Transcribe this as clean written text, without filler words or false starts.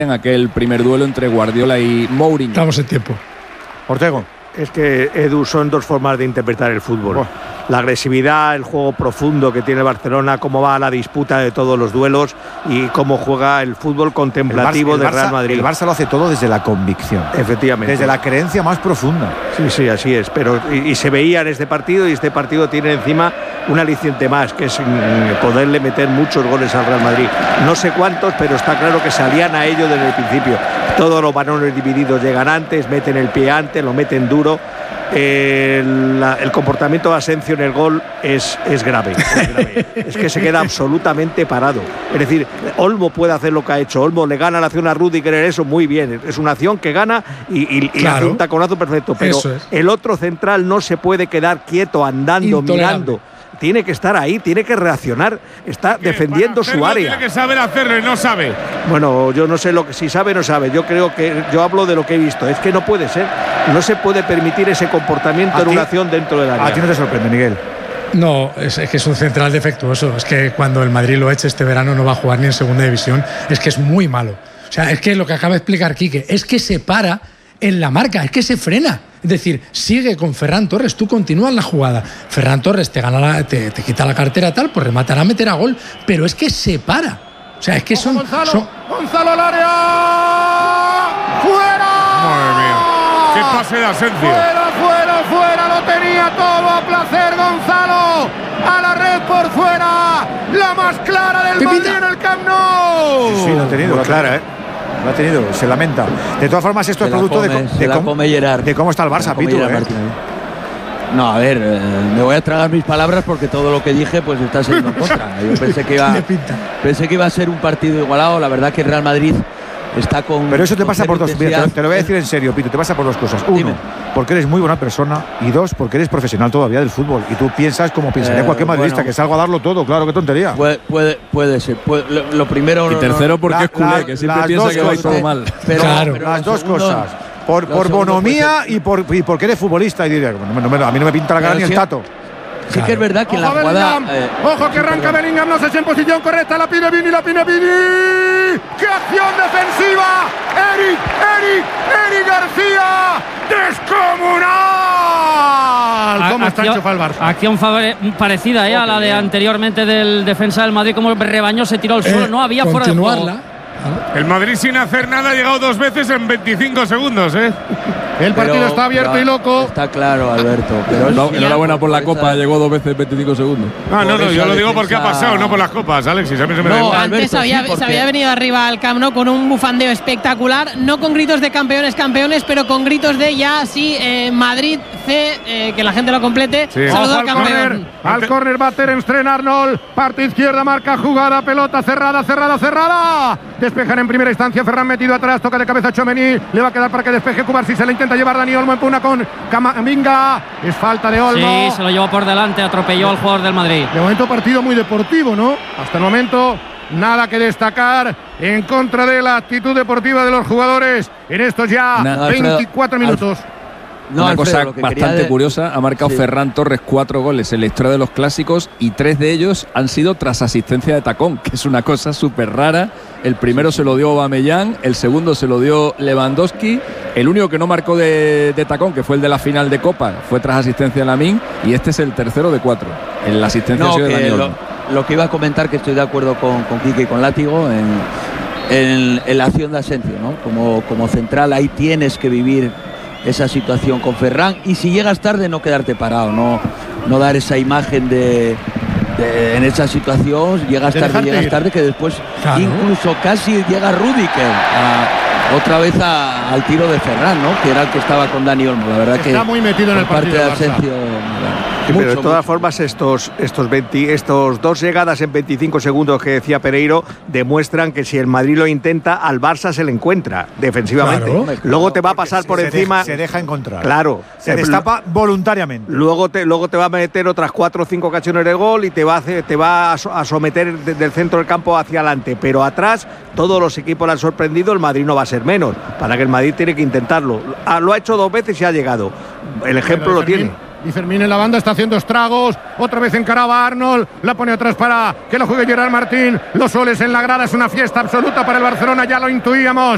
en aquel primer duelo entre Guardiola y Mourinho. Estamos en tiempo. Ortego. Es que, Edu, son dos formas de interpretar el fútbol. La agresividad, el juego profundo que tiene el Barcelona, cómo va a la disputa de todos los duelos y cómo juega el fútbol contemplativo del Real Madrid. El Barça lo hace todo desde la convicción. Efectivamente. Desde la creencia más profunda. Sí, así es. Pero y se veía en este partido, y este partido tiene encima un aliciente más, que es poderle meter muchos goles al Real Madrid. No sé cuántos, pero está claro que salían a ello desde el principio. Todos los balones divididos llegan antes, meten el pie antes, lo meten duro. El comportamiento de Asensio en el gol es grave. Es que se queda absolutamente parado. Es decir, Olmo puede hacer lo que ha hecho. Olmo le gana la acción a Rüdiger, eso muy bien. Es una acción que gana y hace un taconazo perfecto. Pero el otro central no se puede quedar quieto, andando, mirando. Tiene que estar ahí, tiene que reaccionar. Está defendiendo su área. Tiene que saber hacerlo y no sabe. Bueno, yo no sé si sabe o no sabe. Yo hablo de lo que he visto. Es que no puede ser. No se puede permitir ese comportamiento en una acción dentro del área. ¿A ti no te sorprende, Miguel? No, es que es un central defectuoso. Es que cuando el Madrid lo eche este verano no va a jugar ni en segunda división. Es que es muy malo. O sea, es que lo que acaba de explicar Quique, es que se para en la marca, es que se frena. Es decir, sigue con Ferran Torres, tú continúas la jugada. Ferran Torres te quita la cartera tal, pues rematará, meterá gol. Pero es que se para. O sea, es que son. Gonzalo al área. ¡Fuera! Madre mía. ¡Qué pase de Asensio! ¡Fuera! Lo tenía todo a placer Gonzalo. A la red por fuera. La más clara del Madrid en el Camp Nou. Sí, lo ha tenido, la clara, Lo ha tenido, se lamenta. De todas formas, esto es producto de cómo está el Barça, Pitu. No, a ver, me voy a tragar mis palabras porque todo lo que dije pues está siendo en contra. Yo pensé que iba a ser un partido igualado. La verdad que el Real Madrid está con. Pero eso te pasa por dos. Mira, te lo voy a decir en serio, Pitu. Te pasa por dos cosas. Uno, porque eres muy buena persona. Y dos, porque eres profesional todavía del fútbol. Y tú piensas como pensaría cualquier madridista, que salgo a darlo todo. Claro, qué tontería. Puede ser. Lo primero. Y tercero, porque es culé, que siempre piensa que va a ir todo mal. Pero las dos cosas. Por bonomía y porque eres futbolista. Y diré, a mí no me pinta la cara ni el tato. Sí que es verdad que en la jugada. Ojo que arranca Bellingham, no sé si en posición correcta, la pide Vini. ¡Qué acción defensiva! Eric García, descomunal. ¿Cómo está enchufado el Barça? Acción parecida a la de anteriormente del defensa del Madrid, como rebañó, se tiró al suelo, no había fuera de juego. El Madrid sin hacer nada ha llegado 2 veces en 25 segundos, El partido está abierto y loco. Está claro, Alberto. Enhorabuena por la Copa, llegó 2 veces en 25 segundos. No, yo lo digo porque ha pasado, no por las copas, Alexis. A mí se me da igual. Antes se había venido arriba al Camp Nou con un bufandeo espectacular, no con gritos de campeones, pero con gritos de ya, sí, Madrid C, que la gente lo complete. Sí. Saludo al campeón. Al córner va a Ter Stegen Arnold, parte izquierda, marca jugada, pelota cerrada. Despejan en primera instancia, Ferran metido atrás, toca de cabeza Tchouaméni, le va a quedar para que despeje Cubarsí, se le intenta llevar Dani Olmo, empuna con Camavinga, es falta de Olmo. Sí, se lo llevó por delante, atropelló al jugador del Madrid. De momento partido muy deportivo, ¿no? Hasta el momento nada que destacar en contra de la actitud deportiva de los jugadores en estos ya 24 minutos. Una cosa bastante curiosa, ha marcado Ferran Torres 4 goles en la historia de los clásicos y 3 de ellos han sido tras asistencia de tacón, que es una cosa súper rara. El primero se lo dio Aubameyang, el segundo se lo dio Lewandowski, el único que no marcó de tacón, que fue el de la final de Copa, fue tras asistencia de Lamine, y este es el tercero de 4. En la asistencia ha sido de Dani Olmo. Lo que iba a comentar, que estoy de acuerdo con Quique y con Látigo en la acción de Asensio, ¿no? Como central ahí tienes que vivir esa situación con Ferran, y si llegas tarde no quedarte parado, no dar esa imagen de en esa situación, llegas tarde, que después incluso casi llega Rüdiger otra vez al tiro de Ferran, ¿no? Que era el que estaba con Dani Olmo. La verdad está muy metido en el partido de Asensio. Pero de todas formas estos 2 llegadas en 25 segundos que decía Pereiro demuestran que si el Madrid lo intenta, al Barça se le encuentra defensivamente. Claro. Luego te va a pasar por encima. Se deja encontrar. Claro. Se destapa voluntariamente. Luego te va a meter otras 4 o 5 ocasiones de gol y te va a someter desde el centro del campo hacia adelante. Pero atrás todos los equipos le han sorprendido, el Madrid no va a ser menos. Para que el Madrid tiene que intentarlo. Lo ha hecho 2 veces y ha llegado. El ejemplo lo tiene. Y Fermín en la banda está haciendo estragos. Otra vez encaraba a Arnold. La pone atrás para que lo juegue Gerard Martín. Los soles en la grada. Es una fiesta absoluta para el Barcelona. Ya lo intuíamos.